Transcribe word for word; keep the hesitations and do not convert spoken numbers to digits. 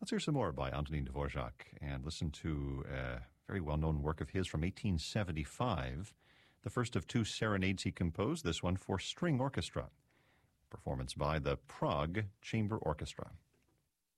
Let's hear some more by Antonin Dvorak and listen to a very well-known work of his from eighteen seventy-five, the first of two serenades he composed, this one for string orchestra. Performance by the Prague Chamber Orchestra.